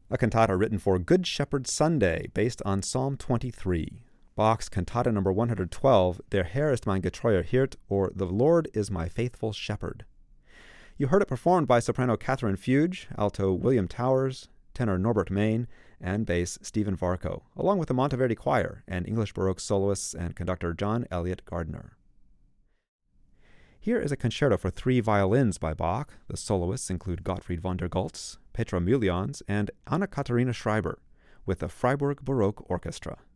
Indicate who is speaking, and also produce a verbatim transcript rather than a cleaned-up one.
Speaker 1: a cantata written for Good Shepherd Sunday, based on Psalm twenty-three. Bach's cantata number one hundred twelve, Der Herr ist mein getreuer Hirt, or The Lord is my faithful shepherd. You heard it performed by soprano Catherine Fuge, alto William Towers, tenor Norbert Main, and bass Stephen Varco, along with the Monteverdi Choir and English Baroque soloists and conductor John Elliott Gardner. Here is a concerto for three violins by Bach. The soloists include Gottfried von der Goltz, Petra Mülljans, and Anna Katharina Schreiber, with the Freiburg Baroque Orchestra.